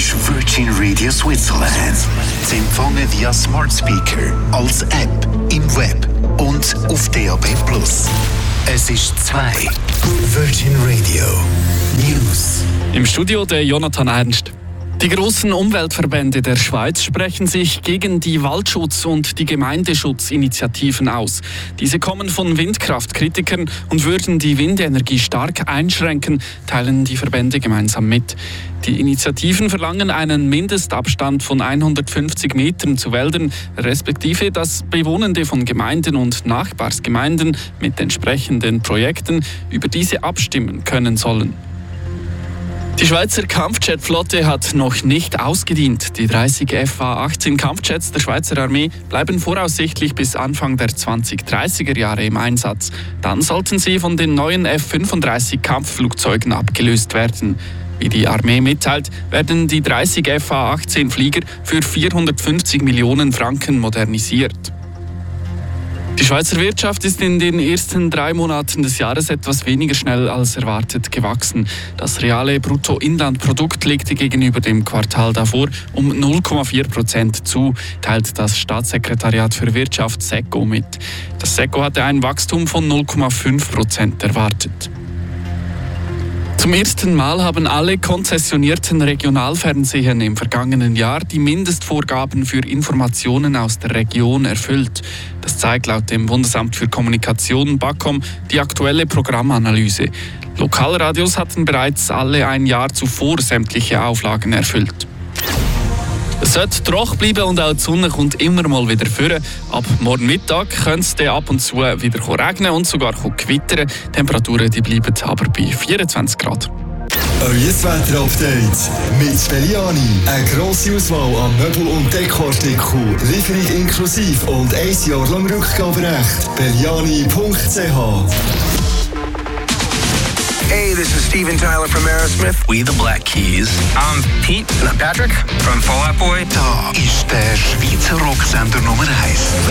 ist Virgin Radio Switzerland. Zu empfangen via Smart Speaker, als App, im Web und auf DAB+. Es ist 2. Virgin Radio News. Im Studio der Jonathan Ernst. Die grossen Umweltverbände der Schweiz sprechen sich gegen die Waldschutz- und die Gemeindeschutzinitiativen aus. Diese kommen von Windkraftkritikern und würden die Windenergie stark einschränken, teilen die Verbände gemeinsam mit. Die Initiativen verlangen einen Mindestabstand von 150 Metern zu Wäldern, respektive dass Bewohnende von Gemeinden und Nachbarsgemeinden mit entsprechenden Projekten über diese abstimmen können sollen. Die Schweizer Kampfjetflotte hat noch nicht ausgedient. Die 30 FA-18 Kampfjets der Schweizer Armee bleiben voraussichtlich bis Anfang der 2030er Jahre im Einsatz. Dann sollten sie von den neuen F-35 Kampfflugzeugen abgelöst werden. Wie die Armee mitteilt, werden die 30 FA-18 Flieger für 450 Millionen Franken modernisiert. Die Schweizer Wirtschaft ist in den ersten 3 Monaten des Jahres etwas weniger schnell als erwartet gewachsen. Das reale Bruttoinlandprodukt legte gegenüber dem Quartal davor um 0,4% zu, teilt das Staatssekretariat für Wirtschaft SECO mit. Das SECO hatte ein Wachstum von 0,5% erwartet. Zum ersten Mal haben alle konzessionierten Regionalfernsehen im vergangenen Jahr die Mindestvorgaben für Informationen aus der Region erfüllt. Das zeigt laut dem Bundesamt für Kommunikation BAKOM die aktuelle Programmanalyse. Lokalradios hatten bereits alle ein Jahr zuvor sämtliche Auflagen erfüllt. Es sollte trocken bleiben und auch die Sonne kommt immer mal wieder vor. Ab morgen Mittag könnte es dann ab und zu wieder regnen und sogar gewittern. Die Temperaturen die bleiben aber bei 24 Grad. Euer Wetter-Update mit Belliani. Eine grosse Auswahl an Möbel- und Dekoartikeln. Lieferung inklusive und 1 Jahr lang Rückgaberecht. Belliani.ch. Hey, this is Steven Tyler from Aerosmith. We the Black Keys. I'm Pete, not Patrick, from Fall Out Boy. Da ist der Schweizer Rocksender Nummer 1.